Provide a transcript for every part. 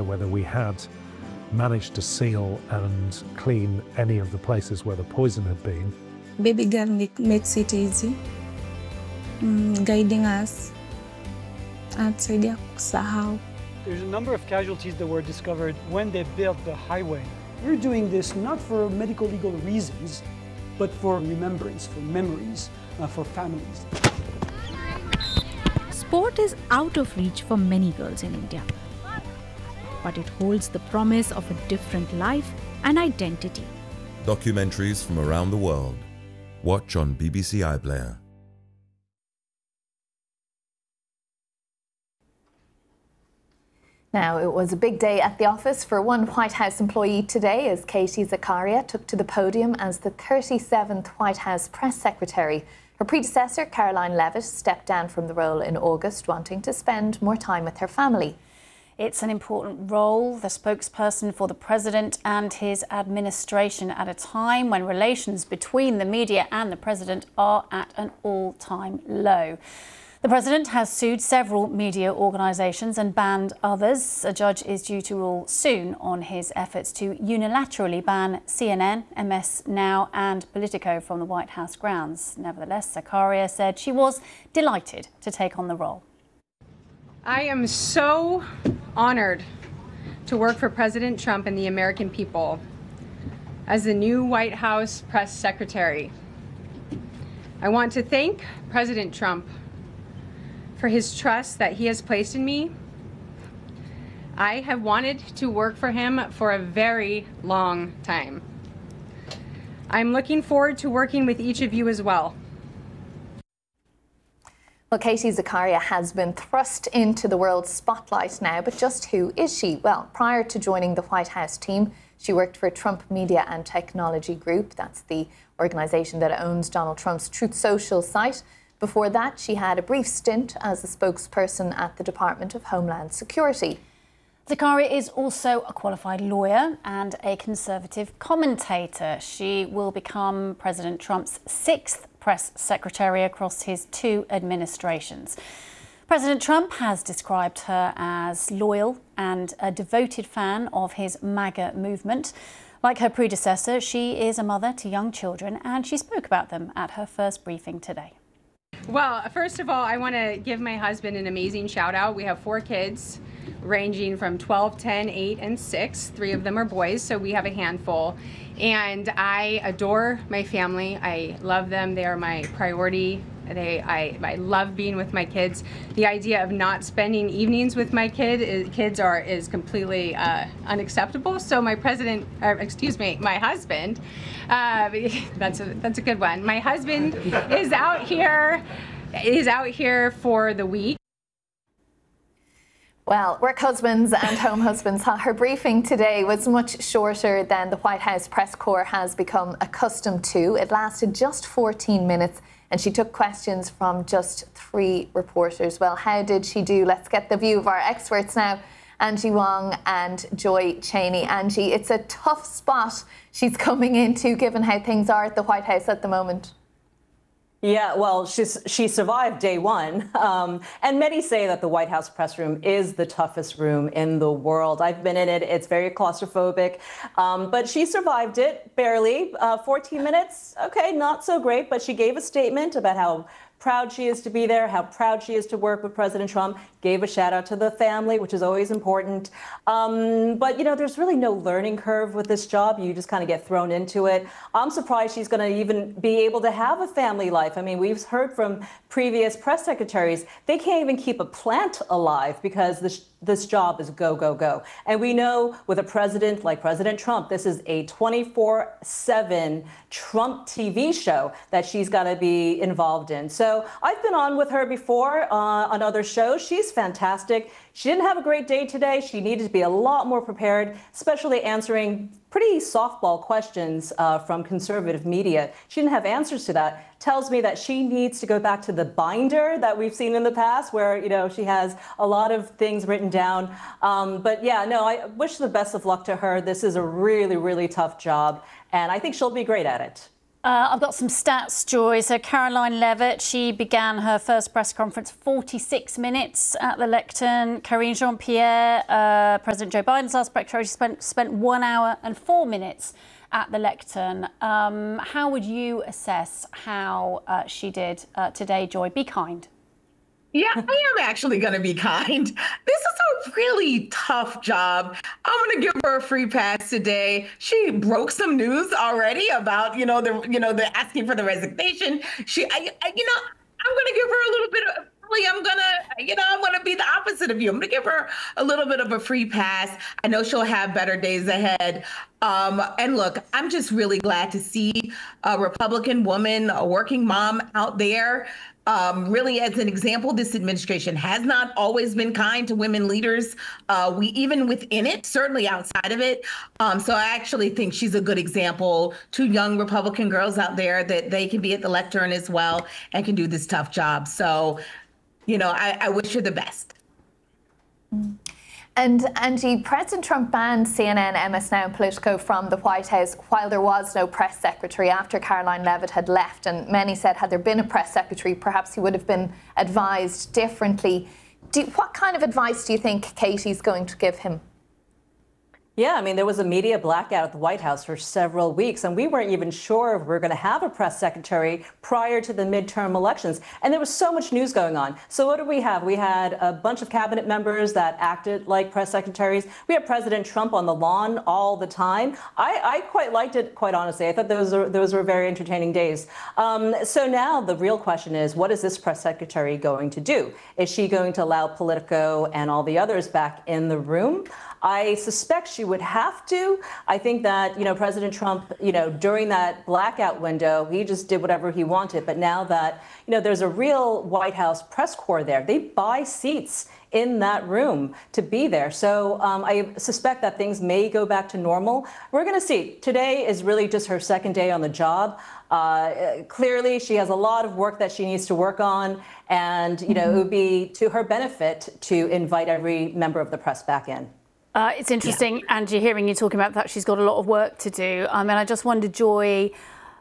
whether we had managed to seal and clean any of the places where the poison had been. Baby girl makes it easy, guiding us outside kusahau. There's a number of casualties that were discovered when they built the highway. We're doing this not for medical legal reasons, but for remembrance, for memories, for families. Sport is out of reach for many girls in India, but it holds the promise of a different life and identity. Documentaries from around the world. Watch on BBC iPlayer. Now, it was a big day at the office for one White House employee today as Katie Zakaria took to the podium as the 37th White House press secretary. Her predecessor, Caroline Levitt, stepped down from the role in August, wanting to spend more time with her family. It's an important role, the spokesperson for the president and his administration at a time when relations between the media and the president are at an all-time low. The president has sued several media organisations and banned others. A judge is due to rule soon on his efforts to unilaterally ban CNN, MS Now and Politico from the White House grounds. Nevertheless, Zakaria said she was delighted to take on the role. I am so honored to work for President Trump and the American people as the new White House press secretary. I want to thank President Trump for his trust that he has placed in me. I have wanted to work for him for a very long time. I'm looking forward to working with each of you as well. Well, Katie Zakaria has been thrust into the world spotlight now, but just who is she? Well, prior to joining the White House team, she worked for Trump Media and Technology Group. That's the organisation that owns Donald Trump's Truth Social site. Before that, she had a brief stint as a spokesperson at the Department of Homeland Security. Zakaria is also a qualified lawyer and a Conservative commentator. She will become President Trump's 6th press secretary across his 2 administrations. President Trump has described her as loyal and a devoted fan of his MAGA movement. Like her predecessor, she is a mother to young children, and she spoke about them at her first briefing today. Well, first of all, I want to give my husband an amazing shout out. We have 4 kids ranging from 12, 10, 8, and 6. 3 of them are boys, so we have a handful. And I adore my family. I love them. They are my priority. I love being with my kids. The idea of not spending evenings with my kids is completely unacceptable. So my husband, that's a good one. My husband is out here for the week. Well, work husbands and home husbands, her briefing today was much shorter than the White House press corps has become accustomed to. It lasted just 14 minutes and she took questions from just 3 reporters. Well, how did she do? Let's get the view of our experts now, Angie Wong and Joy Cheney. Angie, it's a tough spot she's coming into given how things are at the White House at the moment. Yeah, well, she survived day one. And many say that the White House press room is the toughest room in the world. I've been in it. It's very claustrophobic. But she survived it, barely. 14 minutes, okay, not so great. But she gave a statement about how proud she is to be there, how proud she is to work with President Trump, gave a shout out to the family, which is always important. But, you know, there's really no learning curve with this job. You just kind of get thrown into it. I'm surprised she's going to even be able to have a family life. I mean, we've heard from previous press secretaries, they can't even keep a plant alive because this job is go, go, go. And we know with a president like President Trump, this is a 24/7 Trump TV show that she's got to be involved in. So I've been on with her before on other shows. She's fantastic. She didn't have a great day today. She needed to be a lot more prepared, especially answering pretty softball questions from conservative media. She didn't have answers to that. Tells me that she needs to go back to the binder that we've seen in the past where, you know, she has a lot of things written down. But yeah, no, I wish the best of luck to her. This is a really, really tough job, and I think she'll be great at it. I've got some stats, Joy. So Caroline Levitt, she began her first press conference 46 minutes at the lectern. Karine Jean-Pierre, President Joe Biden's last secretary, spent 1 hour and 4 minutes at the lectern. How would you assess how she did today, Joy? Be kind. Yeah, I am actually going to be kind. This is a really tough job. I'm going to give her a free pass today. She broke some news already about, the asking for the resignation. I'm going to give her a little bit of, I'm going to be the opposite of you. I'm going to give her a little bit of a free pass. I know she'll have better days ahead. And look, I'm just really glad to see a Republican woman, a working mom out there. Really, as an example, this administration has not always been kind to women leaders. We even within it, certainly outside of it. So I actually think she's a good example to young Republican girls out there that they can be at the lectern as well and can do this tough job. So, I wish her the best. And Angie, President Trump banned CNN, MS Now and Politico from the White House while there was no press secretary after Caroline Levitt had left. And many said had there been a press secretary, perhaps he would have been advised differently. What kind of advice do you think Katie's going to give him? Yeah, I mean, there was a media blackout at the White House for several weeks, and we weren't even sure if we were going to have a press secretary prior to the midterm elections. And there was so much news going on. So what did we have? We had a bunch of cabinet members that acted like press secretaries. We had President Trump on the lawn all the time. I quite liked it, quite honestly. I thought those were very entertaining days. So now the real question is, what is this press secretary going to do? Is she going to allow Politico and all the others back in the room? I suspect she would have to. I think that, President Trump, during that blackout window, he just did whatever he wanted. But now that, there's a real White House press corps there, they buy seats in that room to be there. So I suspect that things may go back to normal. We're going to see. Today is really just her second day on the job. Clearly, she has a lot of work that she needs to work on. And, it would be to her benefit to invite every member of the press back in. It's interesting, Angie, hearing you talking about that. She's got a lot of work to do. And I just wonder, Joy,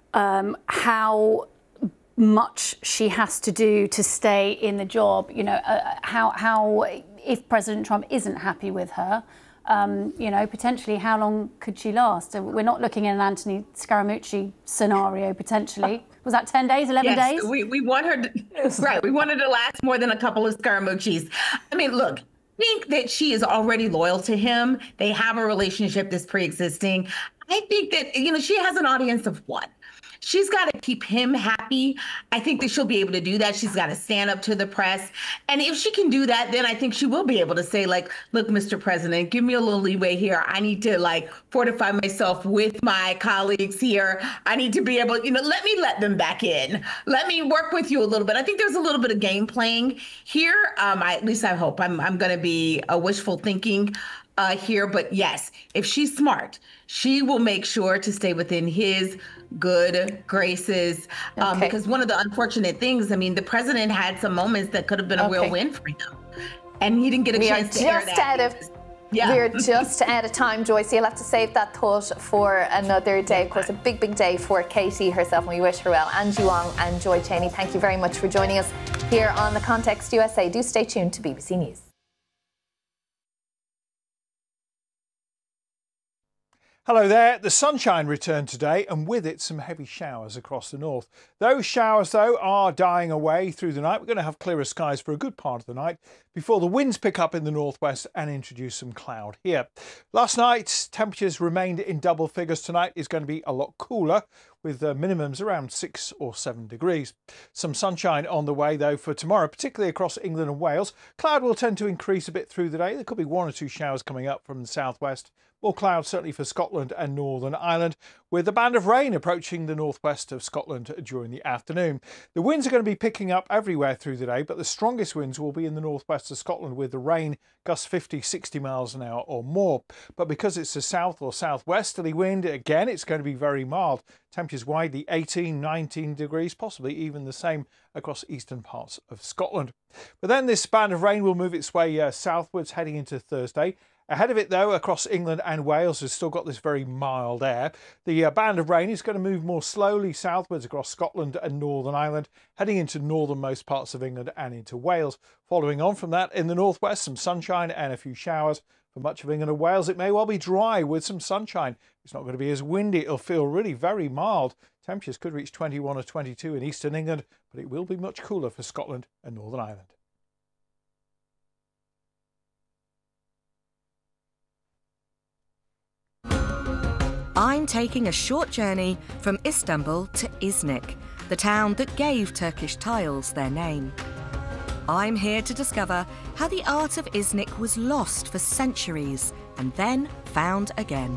how much she has to do to stay in the job. How if President Trump isn't happy with her, potentially how long could she last? We're not looking at an Anthony Scaramucci scenario, potentially. Was that 10 days, 11 days? We want her to, right. We want her to last more than a couple of Scaramucci's. I mean, look. Think that she is already loyal to him. They have a relationship that's pre-existing. I think that, she has an audience of one. She's got to keep him happy. I think that she'll be able to do that. She's got to stand up to the press. And if she can do that, then I think she will be able to say, look, Mr. President, give me a little leeway here. I need to fortify myself with my colleagues here. I need to be able, let them back in. Let me work with you a little bit. I think there's a little bit of game playing here. At least I hope. I'm going to be wishful thinking here. But yes, if she's smart, she will make sure to stay within his good graces. Because one of the unfortunate things, the president had some moments that could have been a real win for him. And he didn't get a chance to air that. We're just out of time, Joyce. You'll have to save that thought for another day. Of course, a big, big day for Katie herself, and we wish her well. Angie Wong and Joy Cheney, thank you very much for joining us here on The Context USA. Do stay tuned to BBC News. Hello there. The sunshine returned today, and with it some heavy showers across the north. Those showers, though, are dying away through the night. We're going to have clearer skies for a good part of the night before the winds pick up in the northwest and introduce some cloud here. Last night, temperatures remained in double figures. Tonight is going to be a lot cooler, with minimums around 6 or 7 degrees. Some sunshine on the way, though, for tomorrow, particularly across England and Wales. Cloud will tend to increase a bit through the day. There could be 1 or 2 showers coming up from the southwest. More clouds certainly for Scotland and Northern Ireland, with a band of rain approaching the northwest of Scotland during the afternoon. The winds are going to be picking up everywhere through the day, but the strongest winds will be in the northwest of Scotland, with the rain gusts 50, 60 miles an hour or more. But because it's a south or southwesterly wind, again, it's going to be very mild. Temperatures widely 18, 19 degrees, possibly even the same across eastern parts of Scotland. But then this band of rain will move its way southwards heading into Thursday. Ahead of it, though, across England and Wales, has still got this very mild air. The band of rain is going to move more slowly southwards across Scotland and Northern Ireland, heading into northernmost parts of England and into Wales. Following on from that, in the northwest, some sunshine and a few showers. For much of England and Wales, it may well be dry with some sunshine. It's not going to be as windy. It'll feel really very mild. Temperatures could reach 21 or 22 in eastern England, but it will be much cooler for Scotland and Northern Ireland. I'm taking a short journey from Istanbul to Iznik, the town that gave Turkish tiles their name. I'm here to discover how the art of Iznik was lost for centuries and then found again.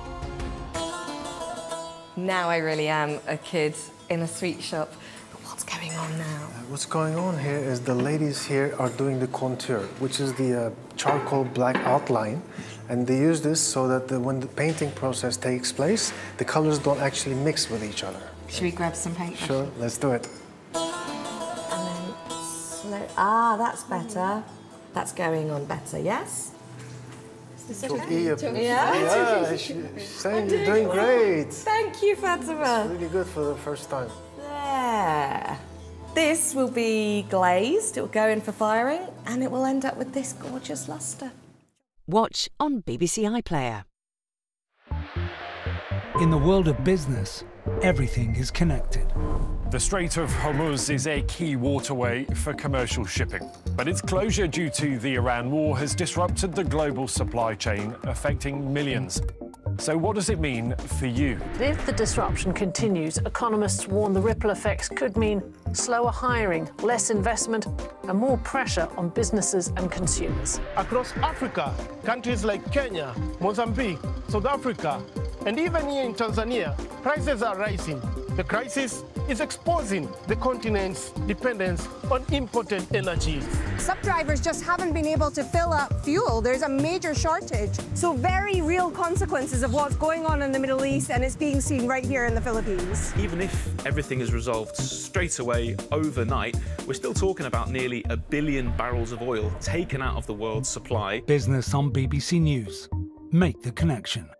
Now I really am a kid in a sweet shop. But what's going on now? What's going on here is the ladies here are doing the contour, which is the charcoal black outline. And they use this so that when the painting process takes place, the colors don't actually mix with each other. Should we grab some paint? Sure, let's do it. And then that's better. That's going on better, yes? Is this okay? Yeah, she's saying you're doing great. Thank you, Fatima. It's really good for the first time. There. This will be glazed, it will go in for firing, and it will end up with this gorgeous lustre. Watch on BBC iPlayer. In the world of business, everything is connected. The Strait of Hormuz is a key waterway for commercial shipping, but its closure due to the Iran war has disrupted the global supply chain, affecting millions. So what does it mean for you? If the disruption continues, economists warn the ripple effects could mean slower hiring, less investment, and more pressure on businesses and consumers. Across Africa, countries like Kenya, Mozambique, South Africa, and even here in Tanzania, prices are rising. The crisis is exposing the continent's dependence on imported energies. Some drivers just haven't been able to fill up fuel. There's a major shortage. So very real consequences of what's going on in the Middle East, and it's being seen right here in the Philippines. Even if everything is resolved straight away overnight, we're still talking about nearly 1 billion barrels of oil taken out of the world's supply. Business on BBC News. Make the connection.